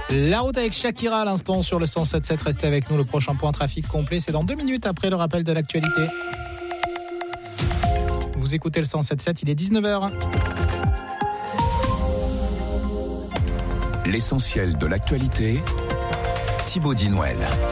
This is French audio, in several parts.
La route avec Shakira à l'instant sur le 107.7. Restez avec nous, le prochain point trafic complet, c'est dans 2 minutes après le rappel de l'actualité. Vous écoutez le 107.7, il est 19h. L'essentiel de l'actualité, Thibaut Dinouel.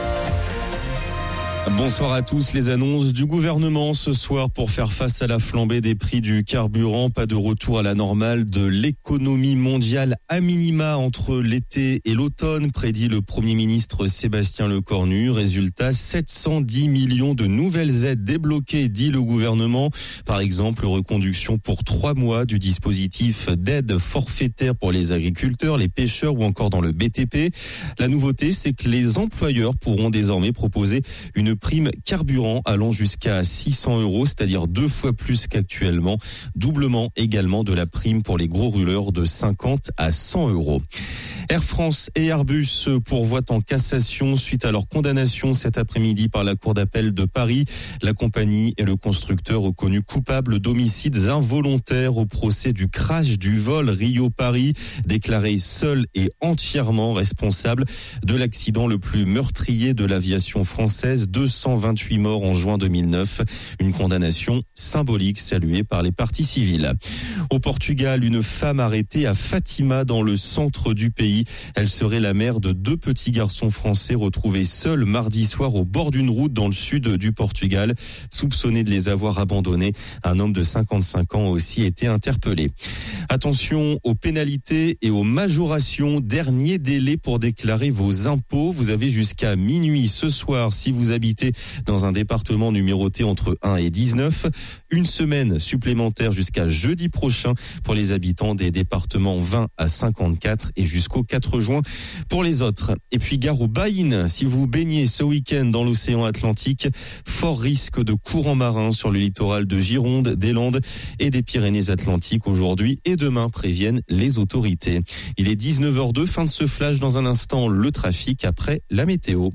Bonsoir à tous. Les annonces du gouvernement ce soir pour faire face à la flambée des prix du carburant. Pas de retour à la normale de l'économie mondiale à minima entre l'été et l'automne, prédit le Premier ministre Sébastien Lecornu. Résultat, 710 millions de nouvelles aides débloquées, dit le gouvernement. Par exemple, reconduction pour 3 mois du dispositif d'aide forfaitaire pour les agriculteurs, les pêcheurs ou encore dans le BTP. La nouveauté, c'est que les employeurs pourront désormais proposer une prime carburant allant jusqu'à 600 €, c'est-à-dire 2 fois plus qu'actuellement. Doublement également de la prime pour les gros rouleurs de 50 à 100 €. Air France et Airbus pourvoient en cassation suite à leur condamnation cet après-midi par la Cour d'appel de Paris. La compagnie et le constructeur reconnus coupables d'homicides involontaires au procès du crash du vol Rio-Paris, déclarés seuls et entièrement responsables de l'accident le plus meurtrier de l'aviation française. 228 morts en juin 2009. Une condamnation symbolique saluée par les parties civiles. Au Portugal, une femme arrêtée à Fatima dans le centre du pays. Elle serait la mère de 2 petits garçons français retrouvés seuls mardi soir au bord d'une route dans le sud du Portugal. Soupçonné de les avoir abandonnés, un homme de 55 ans a aussi été interpellé. Attention aux pénalités et aux majorations. Dernier délai pour déclarer vos impôts. Vous avez jusqu'à minuit ce soir si vous habitez dans un département numéroté entre 1 et 19. Une semaine supplémentaire jusqu'à jeudi prochain pour les habitants des départements 20 à 54 et jusqu'au 4 juin pour les autres. Et puis gare aux baïnes, si vous baignez ce week-end dans l'océan Atlantique, fort risque de courants marins sur le littoral de Gironde, des Landes et des Pyrénées-Atlantiques aujourd'hui et demain, préviennent les autorités. Il est 19h02, fin de ce flash. Dans un instant, le trafic après la météo.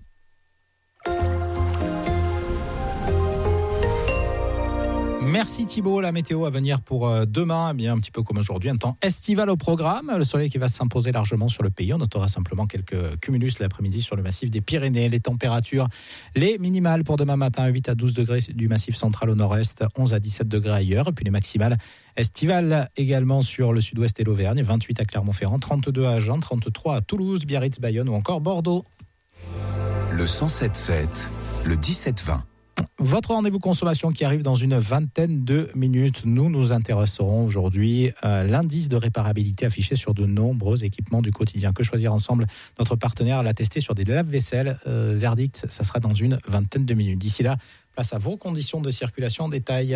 Merci Thibaut. La météo à venir pour demain, eh bien un petit peu comme aujourd'hui, un temps estival au programme. Le soleil qui va s'imposer largement sur le pays. On notera simplement quelques cumulus l'après-midi sur le massif des Pyrénées. Les températures, les minimales pour demain matin, 8 à 12 degrés du massif central au nord-est, 11 à 17 degrés ailleurs. Et puis les maximales estivales également sur le sud-ouest et l'Auvergne, 28 à Clermont-Ferrand, 32 à Agen, 33 à Toulouse, Biarritz, Bayonne ou encore Bordeaux. Le 107.7, le 17-20. Votre rendez-vous consommation qui arrive dans une vingtaine de minutes. Nous nous intéresserons aujourd'hui à l'indice de réparabilité affiché sur de nombreux équipements du quotidien. Que choisir ensemble? Notre partenaire l'a testé sur des lave-vaisselle. Verdict, ça sera dans une vingtaine de minutes. D'ici là, place à vos conditions de circulation en détail.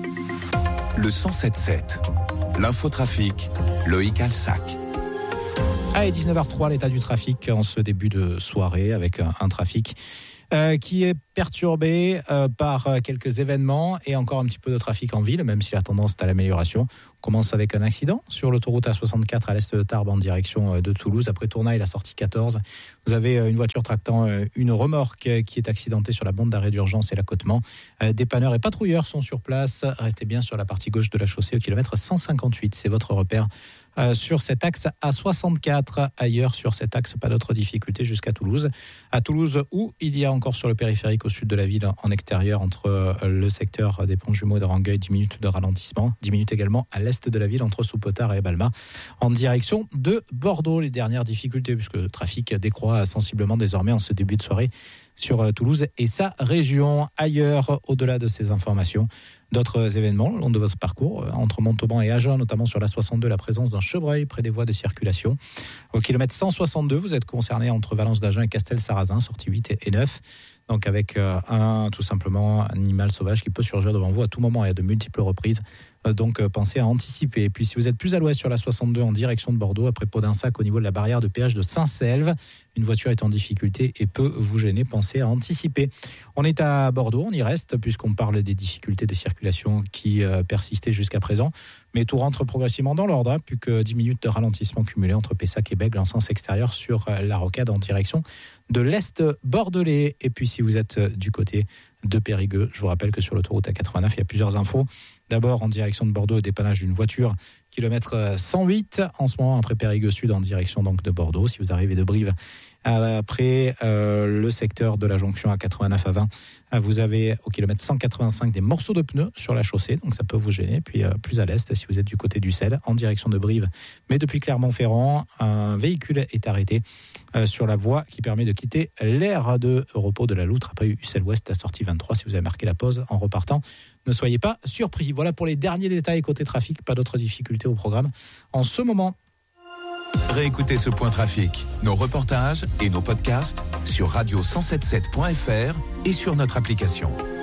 Le 107.7, l'infotrafic, Loïc Alsac. Allez, 19h03, l'état du trafic en ce début de soirée avec un trafic qui est perturbé par quelques événements et encore un petit peu de trafic en ville, même si la tendance est à l'amélioration. On commence avec un accident sur l'autoroute A64 à l'est de Tarbes en direction de Toulouse. Après Tournai, la sortie 14, vous avez une voiture tractant une remorque qui est accidentée sur la bande d'arrêt d'urgence et l'accotement. Dépanneurs et patrouilleurs sont sur place. Restez bien sur la partie gauche de la chaussée au kilomètre 158. C'est votre repère sur cet axe A64. Ailleurs, sur cet axe, pas d'autres difficultés jusqu'à Toulouse. À Toulouse, où il y a encore sur le périphérique au sud de la ville, en extérieur, entre le secteur des ponts jumeaux de Rangueil, 10 minutes de ralentissement. 10 minutes également à l'est de la ville, entre Soupotard et Balma, en direction de Bordeaux. Les dernières difficultés, puisque le trafic décroît sensiblement désormais en ce début de soirée sur Toulouse et sa région. Ailleurs, au-delà de ces informations, d'autres événements le long de votre parcours, entre Montauban et Agen, notamment sur la 62, la présence d'un chevreuil près des voies de circulation. Au kilomètre 162, vous êtes concerné entre Valence d'Agen et Castel-Sarrazin, sortie 8 et 9. Donc avec tout simplement un animal sauvage qui peut surgir devant vous à tout moment et à de multiples reprises. Donc pensez à anticiper. Et puis si vous êtes plus à l'ouest sur la 62 en direction de Bordeaux, après Pau-d'Insac au niveau de la barrière de péage de Saint-Selve, une voiture est en difficulté et peut vous gêner. Pensez à anticiper. On est à Bordeaux, on y reste puisqu'on parle des difficultés de circulation qui persistaient jusqu'à présent. Mais tout rentre progressivement dans l'ordre, plus que 10 minutes de ralentissement cumulé entre Pessac et Bègles en sens extérieur sur la rocade en direction de l'Est bordelais. Et puis si vous êtes du côté de Périgueux, je vous rappelle que sur l'autoroute A89, il y a plusieurs infos. D'abord, en direction de Bordeaux, dépannage d'une voiture kilomètre 108 en ce moment après Périgueux Sud en direction donc de Bordeaux. Si vous arrivez de Brive après le secteur de la jonction à 89 à 20, vous avez au kilomètre 185 des morceaux de pneus sur la chaussée, donc ça peut vous gêner. Puis plus à l'est, si vous êtes du côté d'Ussel en direction de Brive, mais depuis Clermont-Ferrand, un véhicule est arrêté sur la voie qui permet de quitter l'aire de repos de la Loutre après Ussel-Ouest, la sortie 23. Si vous avez marqué la pause en repartant, ne soyez pas surpris. Voilà pour les derniers détails côté trafic, pas d'autres difficultés au programme en ce moment. Réécoutez ce point trafic, nos reportages et nos podcasts sur radio177.fr et sur notre application.